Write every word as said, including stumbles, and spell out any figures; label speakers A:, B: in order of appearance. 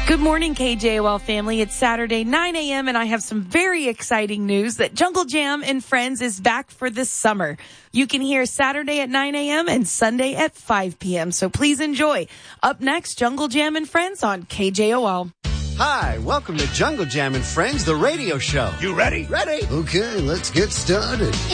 A: Good morning, K J O L family. It's Saturday, nine a.m., and I have some very exciting news that Jungle Jam and Friends is back for this summer. You can hear Saturday at nine a.m. and Sunday at five p.m., so please enjoy. Up next, Jungle Jam and Friends on K J O L.
B: Hi, welcome to Jungle Jam and Friends, the radio show.
C: You ready?
B: Ready.
D: Okay, let's get started.